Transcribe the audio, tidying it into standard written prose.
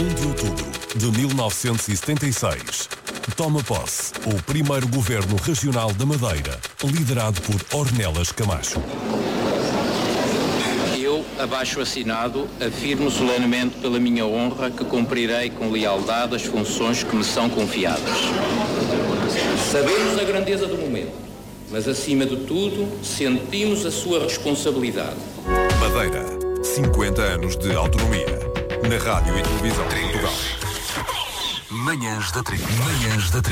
1 de outubro de 1976, toma posse o primeiro governo regional da Madeira, liderado por Ornelas Camacho. Eu, abaixo assinado, afirmo solenemente pela minha honra que cumprirei com lealdade as funções que me são confiadas. Sabemos a grandeza do momento, mas acima de tudo, sentimos a sua responsabilidade. Madeira, 50 anos de autonomia. Na rádio e televisão de Portugal. Manhãs da Tri.